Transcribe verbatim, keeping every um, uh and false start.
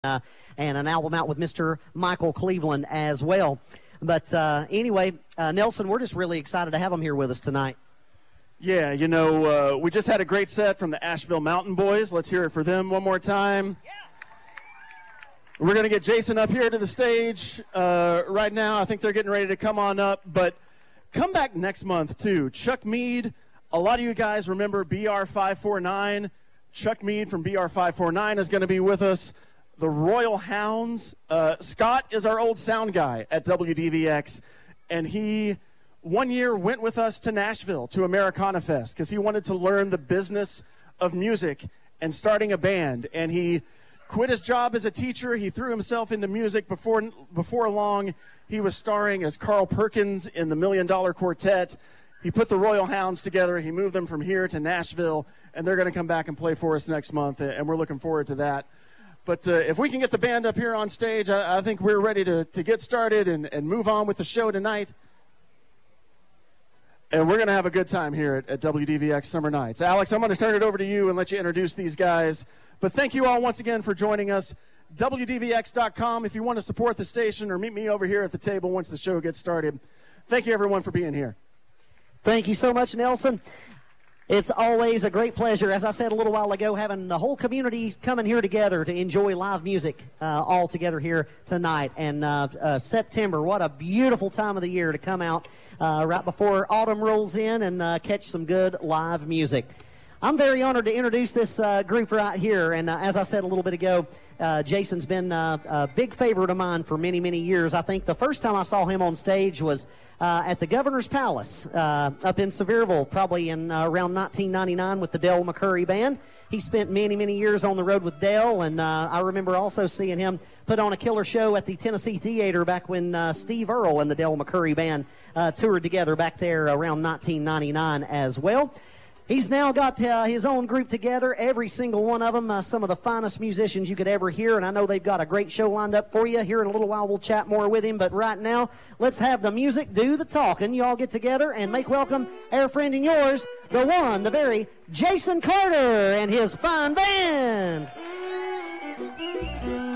uh, and an album out with Mister Michael Cleveland as well. But uh, anyway, uh, Nelson, we're just really excited to have him here with us tonight. Yeah, you know, uh, we just had a great set from the Asheville Mountain Boys. Let's hear it for them one more time. Yeah. We're going to get Jason up here to the stage uh, right now. I think they're getting ready to come on up. But come back next month, too. Chuck Mead, a lot of you guys remember B R five forty-nine. Chuck Mead from B R five forty-nine is going to be with us. The Royal Hounds. Uh, Scott is our old sound guy at W D V X, and he one year went with us to Nashville to Americana Fest because he wanted to learn the business of music and starting a band. And he quit his job as a teacher. He threw himself into music. Before before long, he was starring as Carl Perkins in the Million Dollar Quartet. He put the Royal Hounds together. He moved them from here to Nashville, and they're going to come back and play for us next month, and we're looking forward to that. But uh, if we can get the band up here on stage, I, I think we're ready to, to get started and, and move on with the show tonight. And we're going to have a good time here at, at W D V X Summer Nights. Alex, I'm going to turn it over to you and let you introduce these guys. But thank you all once again for joining us. W D V X dot com if you want to support the station or meet me over here at the table once the show gets started. Thank you, everyone, for being here. Thank you so much, Nelson. It's always a great pleasure, as I said a little while ago, having the whole community coming here together to enjoy live music uh, all together here tonight. And uh, uh, September, what a beautiful time of the year to come out uh, right before autumn rolls in and uh, catch some good live music. I'm very honored to introduce this uh, group right here, and uh, as I said a little bit ago, uh, Jason's been uh, a big favorite of mine for many, many years. I think the first time I saw him on stage was uh, at the Governor's Palace uh, up in Sevierville, probably in uh, around nineteen ninety-nine with the Del McCoury Band. He spent many, many years on the road with Del, and uh, I remember also seeing him put on a killer show at the Tennessee Theater back when uh, Steve Earle and the Del McCoury Band uh, toured together back there around nineteen ninety-nine as well. He's now got uh, his own group together, every single one of them, uh, some of the finest musicians you could ever hear, and I know they've got a great show lined up for you. Here in a little while we'll chat more with him, but right now, let's have the music do the talking. You all get together and make welcome our friend and yours, the one, the very Jason Carter and his fine band.